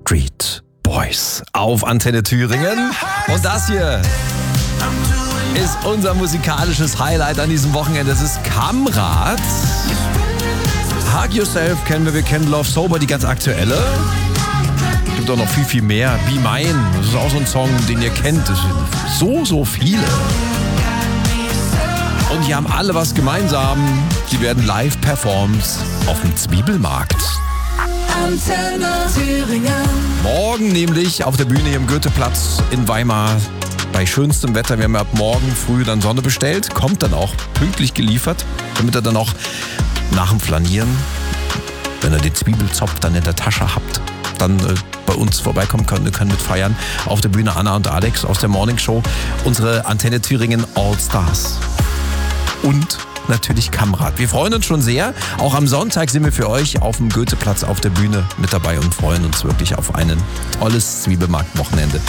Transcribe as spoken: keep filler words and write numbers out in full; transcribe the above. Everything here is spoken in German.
Backstreet Boys auf Antenne Thüringen. Und das hier ist unser musikalisches Highlight an diesem Wochenende. Das ist Kamrat. Hug Yourself kennen wir, wir kennen Love Sober, die ganz aktuelle. Es gibt auch noch viel, viel mehr. Be Mine, das ist auch so ein Song, den ihr kennt. Das sind so, so viele. Und die haben alle was gemeinsam. Die werden live performt auf dem Zwiebelmarkt. Antenne Thüringen. Morgen nämlich auf der Bühne hier im Goetheplatz in Weimar. Bei schönstem Wetter. Wir haben ab morgen früh dann Sonne bestellt. Kommt dann auch pünktlich geliefert, damit ihr dann auch nach dem Flanieren, wenn ihr den Zwiebelzopf dann in der Tasche habt, dann äh, bei uns vorbeikommen könnt, ihr könnt mit feiern. Auf der Bühne Anna und Alex aus der Morning Show. Unsere Antenne Thüringen All Stars. Und natürlich Kamrat. Wir freuen uns schon sehr. Auch am Sonntag sind wir für euch auf dem Goetheplatz auf der Bühne mit dabei und freuen uns wirklich auf ein tolles Zwiebelmarkt-Wochenende.